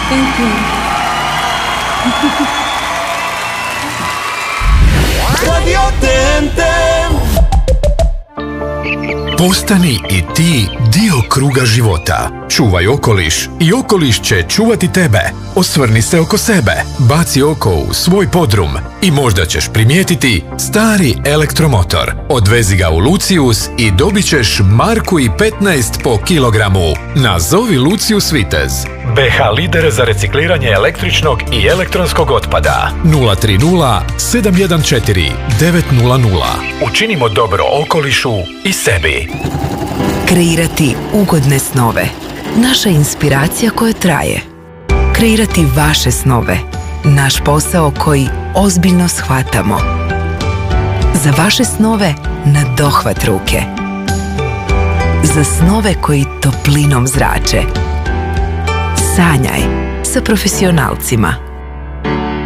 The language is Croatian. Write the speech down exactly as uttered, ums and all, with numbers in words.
Thank you. Radio T N T. Postani i ti dio kruga života. Čuvaj okoliš i okoliš će čuvati tebe. Osvrni se oko sebe, baci oko u svoj podrum i možda ćeš primijetiti stari elektromotor. Odvezi ga u Lucius i dobit ćeš marku i petnaest po kilogramu. Nazovi Lucius Vitez. B H lider za recikliranje električnog i elektronskog otpada. nula tri nula sedam jedan četiri devet nula nula. Učinimo dobro okolišu i sebi. Kreirati ugodne snove. Naša inspiracija koja traje. Kreirati vaše snove. Naš posao koji ozbiljno shvatamo. Za vaše snove na dohvat ruke. Za snove koji toplinom zrače. Sanjaj sa profesionalcima.